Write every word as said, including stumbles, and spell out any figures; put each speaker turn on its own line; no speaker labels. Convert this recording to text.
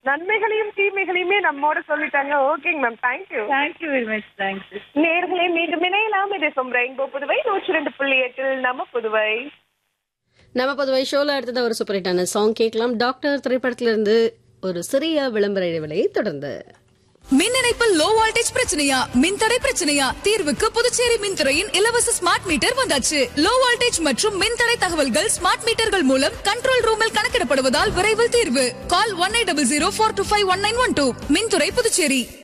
நன்மைகளையும் தீமைகளையுமே நம்மோட சொல்லிட்டாங்க. ஓகேங்க ma'am, thank you.
Thank you very much. Thank you.
நேர்களே மீண்டும் இணையலாம். இது எஃப்எம் ரெயின்போ புதுவை நூற்றி ரெண்டு புள்ளி எட்டில் நம்ம புதுவை.
நம்ம புதுவை ஷோல அடுத்தது ஒரு சூப்பர் ஹிட்டான சாங் கேட்கலாம். டாக்டர் திரைப்படத்திலிருந்து ஒரு சிறிய விளம்பர இடைவெளியை தொடர்ந்து.
மின் இணைப்பில் லோ வோல்டேஜ் பிரச்சனையா, மின்தடை பிரச்சனையா? தீர்வுக்கு புதுச்சேரி மின்துறையின் இலவச ஸ்மார்ட் மீட்டர் வந்தாச்சு. லோ வோல்டேஜ் மற்றும் மின்தடை தகவல்கள் ஸ்மார்ட் மீட்டர்கள் மூலம் கண்ட்ரோல் ரூமில் கணக்கிடப்படுவதால் விரைவில் தீர்வு. கால் one eight double zero four two five one nine one two. மின்துறை புதுச்சேரி.